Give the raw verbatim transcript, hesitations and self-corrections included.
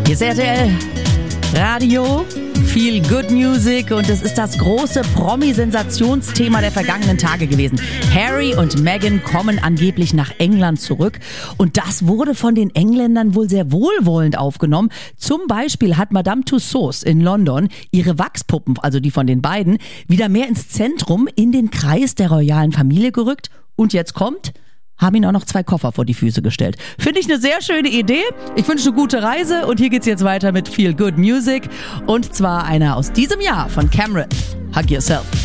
Hier ist R T L Radio, Feel Good Music und es ist das große Promi-Sensationsthema der vergangenen Tage gewesen. Harry und Meghan kommen angeblich nach England zurück und das wurde von den Engländern wohl sehr wohlwollend aufgenommen. Zum Beispiel hat Madame Tussauds in London ihre Wachspuppen, also die von den beiden, wieder mehr ins Zentrum, in den Kreis der royalen Familie gerückt. Und jetzt kommt... haben ihn auch noch zwei Koffer vor die Füße gestellt. Finde ich eine sehr schöne Idee. Ich wünsche eine gute Reise und hier geht's jetzt weiter mit Feel Good Music und zwar einer aus diesem Jahr von Cameron. Hug Yourself.